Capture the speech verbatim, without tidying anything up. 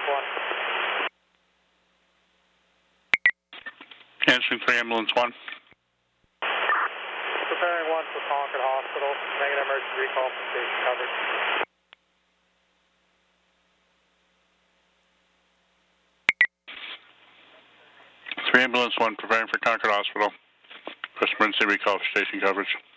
one. Answering three, ambulance one. Preparing one for Concord Hospital. Negative emergency recall from station coverage. Three, ambulance one, preparing for Concord Hospital. First emergency recall for station coverage.